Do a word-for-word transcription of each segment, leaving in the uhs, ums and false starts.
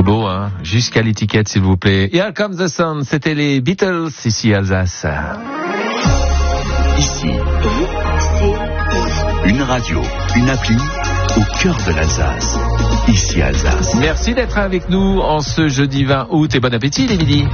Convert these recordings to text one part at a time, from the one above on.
C'est beau, hein. Jusqu'à l'étiquette, s'il vous plaît. Here Comes the Sun, c'était les Beatles, ici Alsace. Ici, une radio, une appli au cœur de l'Alsace. Ici Alsace. Merci d'être avec nous en ce jeudi vingt août et bon appétit les midis.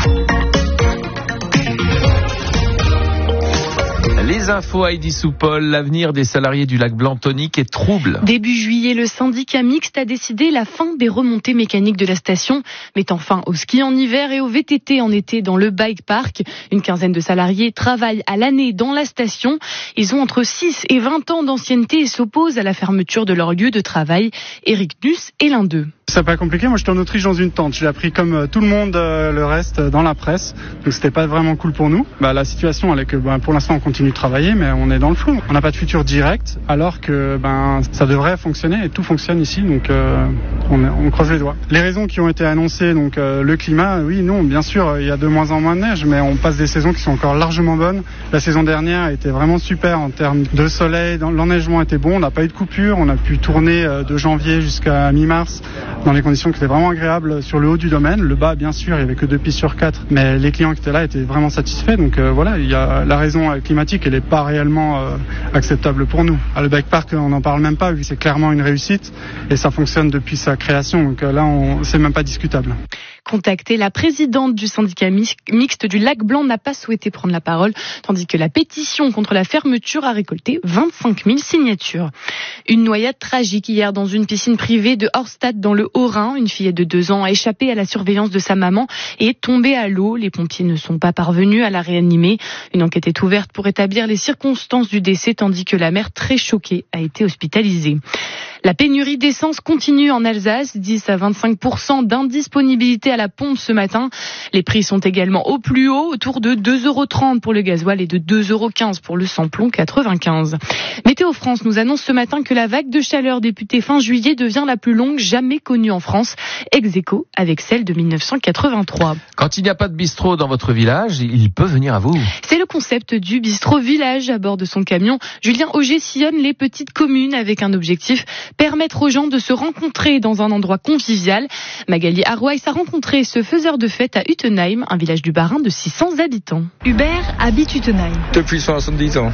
Les infos Heidi Soupol, l'avenir des salariés du lac Blanc-Tonique est trouble. Début juillet, le syndicat mixte a décidé la fin des remontées mécaniques de la station, mettant fin au ski en hiver et au V T T en été dans le bike park. Une quinzaine de salariés travaillent à l'année dans la station. Ils ont entre six et vingt ans d'ancienneté et s'opposent à la fermeture de leur lieu de travail. Eric Nuss est l'un d'eux. C'est pas compliqué, moi j'étais en Autriche dans une tente, j'ai appris comme tout le monde euh, le reste euh, dans la presse, donc c'était pas vraiment cool pour nous. Bah, la situation elle est que bah, pour l'instant on continue de travailler mais on est dans le flou, on n'a pas de futur direct alors que ben, ça devrait fonctionner et tout fonctionne ici donc euh, on, on croise les doigts. Les raisons qui ont été annoncées, donc euh, le climat, oui non bien sûr il y a de moins en moins de neige mais on passe des saisons qui sont encore largement bonnes. La saison dernière était vraiment super en termes de soleil, l'enneigement était bon, on n'a pas eu de coupure, on a pu tourner euh, de janvier jusqu'à mi-mars dans les conditions qui étaient vraiment agréables sur le haut du domaine. Le bas, bien sûr, il n'y avait que deux pistes sur quatre, mais les clients qui étaient là étaient vraiment satisfaits. Donc euh, voilà, il y a la raison climatique, elle n'est pas réellement euh, acceptable pour nous. À le bike park, on n'en parle même pas, vu que c'est clairement une réussite et ça fonctionne depuis sa création. Donc euh, là, on, c'est même pas discutable. Contactée, la présidente du syndicat mixte du Lac Blanc n'a pas souhaité prendre la parole, tandis que la pétition contre la fermeture a récolté vingt-cinq mille signatures. Une noyade tragique hier dans une piscine privée de Horstad dans le Haut-Rhin. Une fillette de deux ans a échappé à la surveillance de sa maman et est tombée à l'eau. Les pompiers ne sont pas parvenus à la réanimer. Une enquête est ouverte pour établir les circonstances du décès, tandis que la mère, très choquée, a été hospitalisée. La pénurie d'essence continue en Alsace, dix à vingt-cinq pour cent d'indisponibilité à la pompe ce matin. Les prix sont également au plus haut, autour de deux euros trente pour le gasoil et de deux euros quinze pour le samplon quatre-vingt-quinze. Météo France nous annonce ce matin que la vague de chaleur débutée fin juillet devient la plus longue jamais connue en France, ex aequo avec celle de mille neuf cent quatre-vingt-trois. Quand il n'y a pas de bistrot dans votre village, il peut venir à vous. C'est le concept du bistrot village. À bord de son camion, Julien Auger sillonne les petites communes avec un objectif: permettre aux gens de se rencontrer dans un endroit convivial. Magali Arweiss a rencontré ce faiseur de fête à Utenheim, un village du Bas-Rhin de six cents habitants. Hubert habite Utenheim. Depuis soixante-dix ans.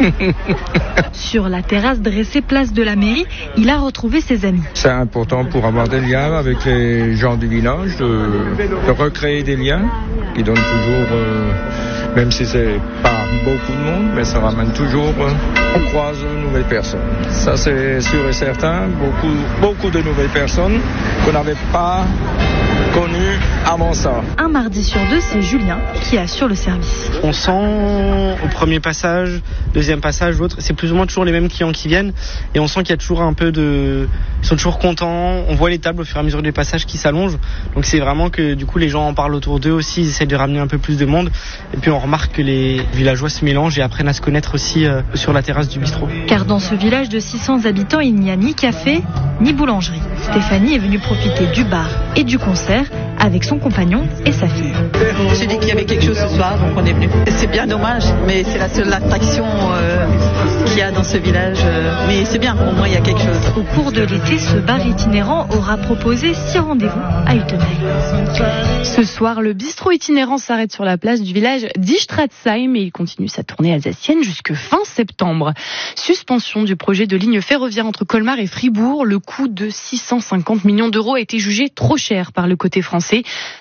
Sur la terrasse dressée place de la mairie, il a retrouvé ses amis. C'est important pour avoir des liens avec les gens du village, de, de recréer des liens qui donnent toujours, euh, même si c'est pas beaucoup de monde, mais ça ramène toujours, euh, on croise de nouvelles personnes. Ça c'est sûr et certain, beaucoup, beaucoup de nouvelles personnes qu'on n'avait pas connues avant ça. Un mardi sur deux, c'est Julien qui assure le service. On sent au premier passage, deuxième passage, l'autre, c'est plus ou moins toujours les mêmes clients qui viennent et on sent qu'il y a toujours un peu de... Ils sont toujours contents, on voit les tables au fur et à mesure des passages qui s'allongent, donc c'est vraiment que du coup les gens en parlent autour d'eux aussi, ils essaient de ramener un peu plus de monde et puis on remarque que les villageois se mélangent et apprennent à se connaître aussi euh, sur la terrasse du bistrot. Car dans ce village de six cents habitants, il n'y a ni café ni boulangerie. Stéphanie est venue profiter du bar et du concert avec son compagnon et sa fille. On s'est dit qu'il y avait quelque chose ce soir, donc on est venu. C'est bien dommage, mais c'est la seule attraction euh, qu'il y a dans ce village. Euh, mais c'est bien, au moins il y a quelque chose. Au cours de l'été, ce bar itinérant aura proposé six rendez-vous à Utenheim. Ce soir, le bistrot itinérant s'arrête sur la place du village d'Istratsheim et il continue sa tournée alsacienne jusque fin septembre. Suspension du projet de ligne ferroviaire entre Colmar et Fribourg. Le coût de six cent cinquante millions d'euros a été jugé trop cher par le côté français.